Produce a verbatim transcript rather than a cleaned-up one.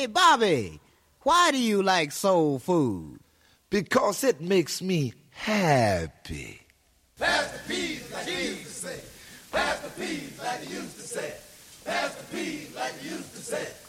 Hey, Bobby, why do you like soul food? Because it makes me happy. Pass the peas like you used to say. Pass the peas like you used to say. Pass the peas like you used to say.